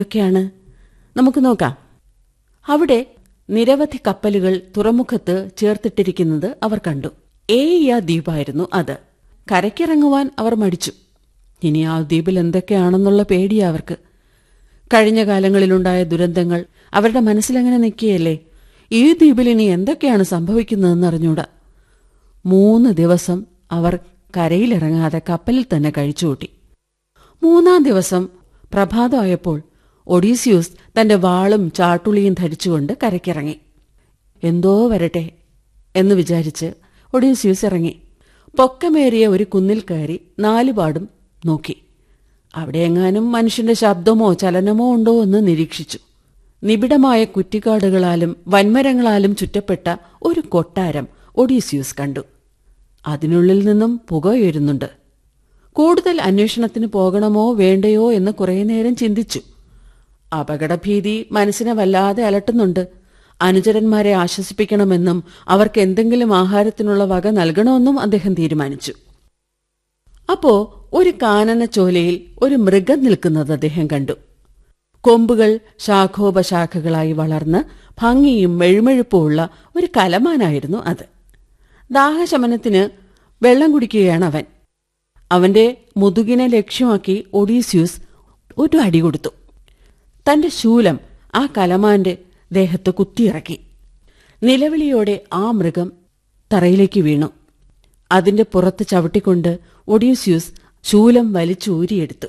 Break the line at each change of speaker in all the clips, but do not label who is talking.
ഒക്കെയാണ് നമുക്ക് നോക്കാം. അവിടെ നിരവധി കപ്പലുകൾ തുറമുഖത്ത് ചേർത്തിട്ടിരിക്കുന്നത് അവർ കണ്ടു. ഏയ ദ്വീപായിരുന്നു അത്. കരയ്ക്കിറങ്ങുവാൻ അവർ മടിച്ചു. ഇനി ആ ദ്വീപിൽ എന്തൊക്കെയാണെന്നുള്ള പേടിയാ അവർക്ക്. കഴിഞ്ഞ കാലങ്ങളിലുണ്ടായ ദുരന്തങ്ങൾ അവരുടെ മനസ്സിലങ്ങനെ നിൽക്കുകയല്ലേ. ഈ ദ്വീപിൽ ഇനി എന്തൊക്കെയാണ് സംഭവിക്കുന്നതെന്ന് അറിഞ്ഞൂടാ. 3 ദിവസം അവർ കരയിലിറങ്ങാതെ കപ്പലിൽ തന്നെ കഴിച്ചുകൂട്ടി. 3-ാം ദിവസം പ്രഭാതമായപ്പോൾ ഒഡീസിയൂസ് തന്റെ വാളും ചാട്ടുളിയും ധരിച്ചുകൊണ്ട് കരയ്ക്കിറങ്ങി. എന്തോ വരട്ടെ എന്ന് വിചാരിച്ച് ഒഡീസിയൂസ് ഇറങ്ങി. പൊക്കമേറിയ ഒരു കുന്നിൽ കയറി 4 പാടും നോക്കി. അവിടെയെങ്ങാനും മനുഷ്യന്റെ ശബ്ദമോ ചലനമോ ഉണ്ടോ എന്ന് നിരീക്ഷിച്ചു. നിബിഡമായ കുറ്റിക്കാടുകളാലും വൻമരങ്ങളാലും ചുറ്റപ്പെട്ട ഒരു കൊട്ടാരം ഒഡീസിയൂസ് കണ്ടു. അതിനുള്ളിൽ നിന്നും പുകയുയരുന്നുണ്ട്. കൂടുതൽ അന്വേഷണത്തിന് പോകണമോ വേണ്ടയോ എന്ന് കുറേ നേരം ചിന്തിച്ചു. അപകടഭീതി മനസ്സിനെ വല്ലാതെ അലട്ടുന്നുണ്ട്. അനുചരന്മാരെ ആശ്വസിപ്പിക്കണമെന്നും അവർക്ക് എന്തെങ്കിലും ആഹാരത്തിനുള്ള വക നൽകണമെന്നും അദ്ദേഹം തീരുമാനിച്ചു. അപ്പോ ഒരു കാനനച്ചോലയിൽ ഒരു മൃഗം നിൽക്കുന്നത് അദ്ദേഹം കണ്ടു. കൊമ്പുകൾ ശാഖോപശാഖകളായി വളർന്ന് ഭംഗിയും മെഴുമെഴുപ്പുമുള്ള ഒരു കലമാനായിരുന്നു അത്. ദാഹശമനത്തിന് വെള്ളം കുടിക്കുകയാണ് അവൻ. അവന്റെ മുതുകിനെ ലക്ഷ്യമാക്കി ഒഡീസിയൂസ് ഒരു അടി കൊടുത്തു. തന്റെ ശൂലം ആ കലമാന്റെ ദേഹത്ത് കുത്തിയിറക്കി. നിലവിളിയോടെ ആ മൃഗം തറയിലേക്ക് വീണു. അതിന്റെ പുറത്ത് ചവിട്ടിക്കൊണ്ട് ഒഡീസിയൂസ് ശൂലം വലിച്ചൂരിയെടുത്തു.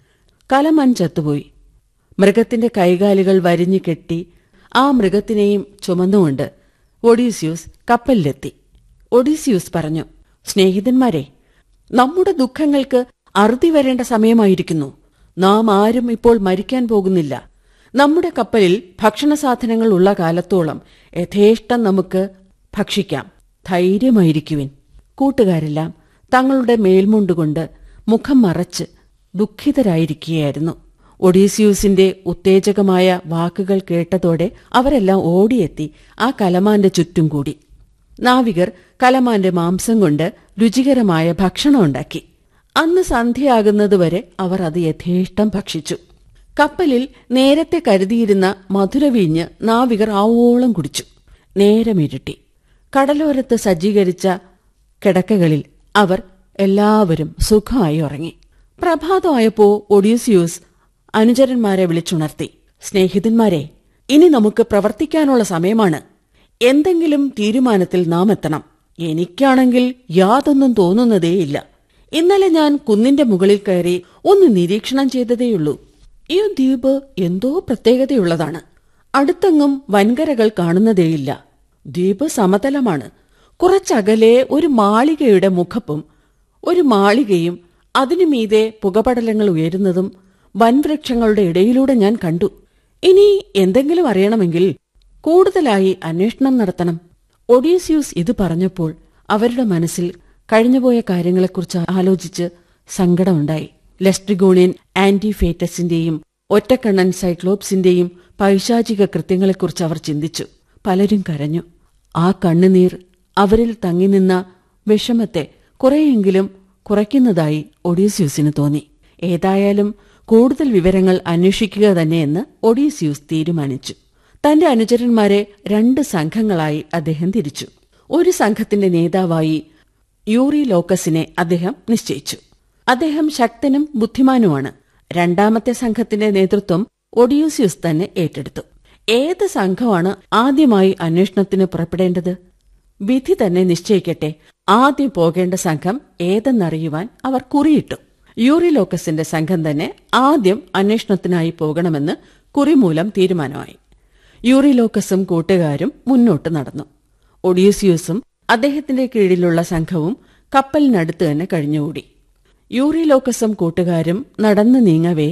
കലമാൻ ചത്തുപോയി. മൃഗത്തിന്റെ കൈകാലുകൾ വരിഞ്ഞു കെട്ടി ആ മൃഗത്തിനെയും ചുമന്നുകൊണ്ട് ഒഡീസിയൂസ് കപ്പലിലെത്തി. ഒഡീസിയൂസ് പറഞ്ഞു, സ്നേഹിതന്മാരെ, നമ്മുടെ ദുഃഖങ്ങൾക്ക് അറുതി വരേണ്ട സമയമായിരിക്കുന്നു. നാം ആരും ഇപ്പോൾ മരിക്കാൻ പോകുന്നില്ല. നമ്മുടെ കപ്പലിൽ ഭക്ഷണസാധനങ്ങൾ ഉള്ള കാലത്തോളം യഥേഷ്ടം നമുക്ക് ഭക്ഷിക്കാം. ധൈര്യമായിരിക്കുവിൻ. കൂട്ടുകാരെല്ലാം തങ്ങളുടെ മേൽമുണ്ടുകൊണ്ട് മുഖം മറച്ച് ദുഃഖിതരായിരിക്കുകയായിരുന്നു. ഒഡീസിയൂസിന്റെ ഉത്തേജകമായ വാക്കുകൾ കേട്ടതോടെ അവരെല്ലാം ഓടിയെത്തി ആ കലമാന്റെ ചുറ്റും കൂടി. നാവികർ കലമാന്റെ മാംസം കൊണ്ട് രുചികരമായ ഭക്ഷണം ഉണ്ടാക്കി. അന്ന് സന്ധ്യയാകുന്നതുവരെ അവർ അത് യഥേഷ്ടം ഭക്ഷിച്ചു. കപ്പലിൽ നേരത്തെ കരുതിയിരുന്ന മധുരവീഞ്ഞ് നാവികർ ആവോളം കുടിച്ചു. നേരമിരുട്ടി. കടലോരത്ത് സജ്ജീകരിച്ച കിടക്കകളിൽ അവർ എല്ലാവരും സുഖമായി ഉറങ്ങി. പ്രഭാതമായപ്പോ ഒഡീസിയൂസ് അനുചരന്മാരെ വിളിച്ചുണർത്തി. സ്നേഹിതന്മാരെ, ഇനി നമുക്ക് പ്രവർത്തിക്കാനുള്ള സമയമാണ്. എന്തെങ്കിലും തീരുമാനത്തിൽ നാം എത്തണം. എനിക്കാണെങ്കിൽ യാതൊന്നും തോന്നുന്നതേയില്ല. ഇന്നലെ ഞാൻ കുന്നിന്റെ മുകളിൽ കയറി ഒന്ന് നിരീക്ഷണം ചെയ്തതേയുള്ളൂ. ഈ ദ്വീപ് എന്തോ പ്രത്യേകതയുള്ളതാണ്. അടുത്തെങ്ങും വൻകരകൾ കാണുന്നതേയില്ല. ദ്വീപ് സമതലമാണ്. കുറച്ചകലെ ഒരു മാളികയുടെ മുഖപ്പും ഒരു മാളികയും അതിനുമീതെ പുകപടലങ്ങൾ ഉയരുന്നതും വൻവൃക്ഷങ്ങളുടെ ഇടയിലൂടെ ഞാൻ കണ്ടു. ഇനി എന്തെങ്കിലും അറിയണമെങ്കിൽ കൂടുതലായി അന്വേഷണം നടത്തണം. ഒഡീസിയൂസ് ഇത് പറഞ്ഞപ്പോൾ അവരുടെ മനസ്സിൽ കഴിഞ്ഞുപോയ കാര്യങ്ങളെക്കുറിച്ച് ആലോചിച്ച് സങ്കടമുണ്ടായി. ലെസ്ട്രിഗോണിയൻ ആന്റിഫേറ്റസിന്റെയും ഒറ്റക്കണ്ണൻ സൈക്ലോപ്സിന്റെയും പൈശാചിക കൃത്യങ്ങളെക്കുറിച്ച് അവർ ചിന്തിച്ചു. പലരും കരഞ്ഞു. ആ കണ്ണുനീർ അവരിൽ തങ്ങിനിന്ന വിഷമത്തെ കുറെയെങ്കിലും കുറയ്ക്കുന്നതായി ഒഡീസിയൂസിന് തോന്നി. ഏതായാലും കൂടുതൽ വിവരങ്ങൾ അന്വേഷിക്കുക തന്നെയെന്ന് ഒഡീസിയൂസ് തീരുമാനിച്ചു. തന്റെ അനുചരന്മാരെ 2 സംഘങ്ങളായി അദ്ദേഹം തിരിച്ചു. ഒരു സംഘത്തിന്റെ നേതാവായി യൂറിലോക്കസിനെ അദ്ദേഹം നിശ്ചയിച്ചു. അദ്ദേഹം ശക്തനും ബുദ്ധിമാനുമാണ്. 2ാമത്തെ സംഘത്തിന്റെ നേതൃത്വം ഒഡീസിയൂസ് തന്നെ ഏറ്റെടുത്തു. ഏത് സംഘമാണ് ആദ്യമായി അന്വേഷണത്തിന് പുറപ്പെടേണ്ടത്? വിധി തന്നെ നിശ്ചയിക്കട്ടെ. ആദ്യം പോകേണ്ട സംഘം ഏതെന്നറിയുവാൻ അവർ കുറിയിട്ടു. യൂറിലോക്കസിന്റെ സംഘം തന്നെ ആദ്യം അന്വേഷണത്തിനായി പോകണമെന്ന് കുറിമൂലം തീരുമാനമായി. യൂറിലോക്കസും കൂട്ടുകാരും മുന്നോട്ട് നടന്നു. ഒഡീസിയൂസും അദ്ദേഹത്തിന്റെ കീഴിലുള്ള സംഘവും കപ്പലിനടുത്ത് തന്നെ കഴിഞ്ഞുകൂടി. യൂറിലോക്കസും കൂട്ടുകാരും നടന്നു നീങ്ങവേ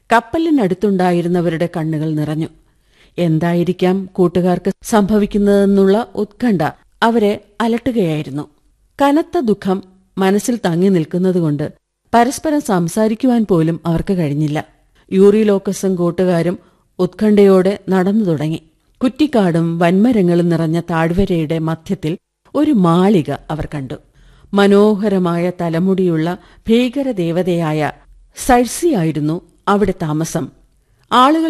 കപ്പലിനടുത്തുണ്ടായിരുന്നവരുടെ കണ്ണുകൾ നിറഞ്ഞു. എന്തായിരിക്കാം കൂട്ടുകാർക്ക് സംഭവിക്കുന്നതെന്നുള്ള ഉത്കണ്ഠ അവരെ അലട്ടുകയായിരുന്നു. കനത്ത ദുഃഖം മനസ്സിൽ തങ്ങി നിൽക്കുന്നതുകൊണ്ട് പരസ്പരം സംസാരിക്കുവാൻ പോലും അവർക്ക് കഴിഞ്ഞില്ല. യൂറിലോക്കസും കൂട്ടുകാരും ഉത്കണ്ഠയോടെ നടന്നു തുടങ്ങി. കുറ്റിക്കാടും വൻമരങ്ങളും നിറഞ്ഞ താഴ്വരയുടെ മധ്യത്തിൽ ഒരു മാളിക അവർ കണ്ടു. മനോഹരമായ തലമുടിയുള്ള ഭീകരദേവതയായ സൈഴ്സിയായിരുന്നു അവിടെ താമസം. ആളുകൾ